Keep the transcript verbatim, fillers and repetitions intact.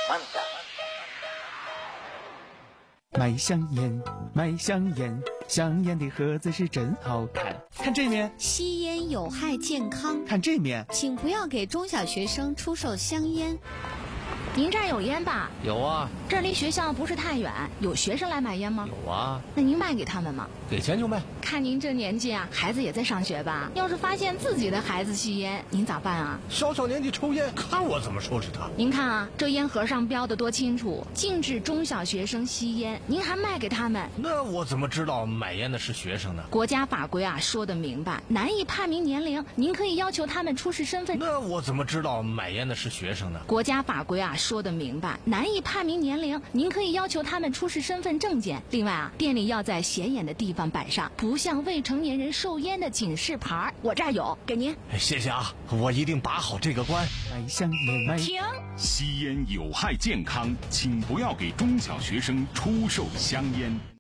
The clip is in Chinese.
卖香烟，卖香烟，香烟的盒子是真好看。看这面， 吸烟有害健康。 看这面， 请不要给中小学生出售香烟。 您这儿有烟吧？ 有啊。 这儿离学校不是太远，有学生来买烟吗？ 有啊。 那您卖给他们吗？ 给钱就卖。 看您这年纪啊，孩子也在上学吧？要是发现自己的孩子吸烟，您咋办啊？ 小小年纪抽烟，看我怎么收拾他。 您看啊，这烟盒上标的多清楚，禁止中小学生吸烟，您还卖给他们， 那我怎么知道买烟的是学生呢？ 国家法规啊说得明白，难以判明年龄，您可以要求他们出示身份。 那我怎么知道买烟的是学生呢？ 国家法规啊说得明白，难以判明年龄，您可以要求他们出示身份证件。另外啊，店里要在显眼的地方摆上不向未成年人售烟的警示牌，我这儿有，给您。 谢谢啊，我一定把好这个关。 卖香烟，卖停！ 吸烟有害健康，请不要给中小学生出售香烟。